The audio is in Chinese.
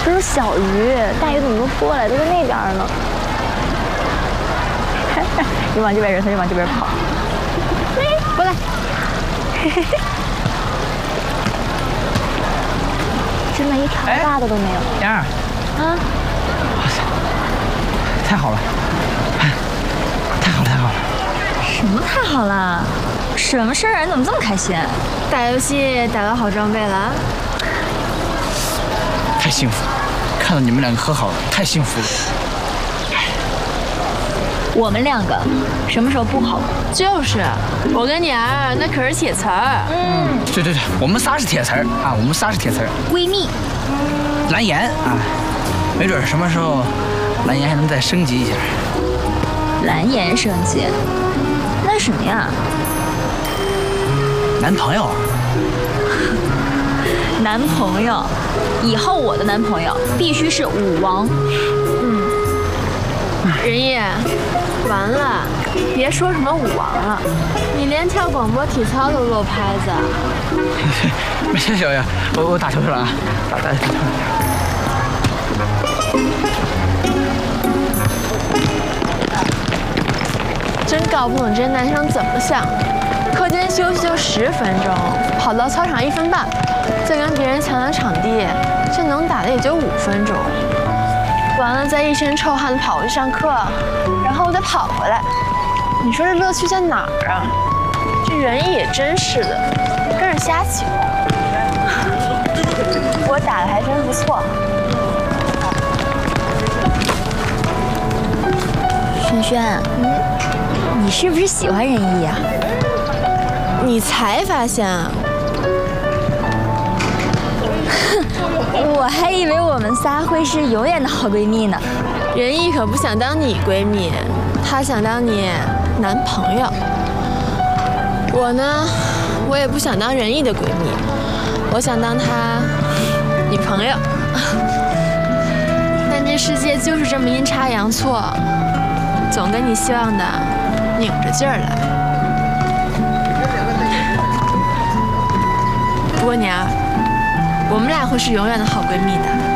这是小鱼，大鱼怎么都过来，都在那边呢。你往这边扔，它就往这边跑。过来。真的，一条大的都没有。 妍儿。 啊。 哇塞，太好了！太好了，太好了！ 什么太好了？什么事儿啊？你怎么这么开心？ 打游戏打到好装备了？ 太幸福了！看到你们两个和好了，太幸福了。 我们两个什么时候不好？ 就是，我跟你儿那可是铁词儿。 对对对，我们仨是铁词儿啊，我们仨是铁词儿。 闺蜜。 蓝颜啊，没准什么时候蓝颜还能再升级一下。 蓝颜升级？那是什么呀？ 男朋友。 男朋友，以后我的男朋友必须是舞王。 仁义，完了，别说什么舞王了，你连跳广播体操都露拍子。 没事，小月，我打球去了啊，打球去了。 真搞不懂这些男生怎么想的，课间休息就10分钟，跑到操场1分半，再跟别人抢抢场地，这能打的也就5分钟。完了，再一身臭汗的跑去上课，然后再跑回来，你说这乐趣在哪儿啊？这仁义也真是的，跟着瞎起哄。我打的还真不错。 轩轩，你是不是喜欢仁义啊？ 你才发现啊？ 我还以为我们仨会是永远的好闺蜜呢。 仁义可不想当你闺蜜，她想当你男朋友。我呢，我也不想当仁义的闺蜜，我想当她女朋友。但这世界就是这么阴差阳错，总跟你希望的拧着劲儿来。不过年儿，我们俩会是永远的好闺蜜的。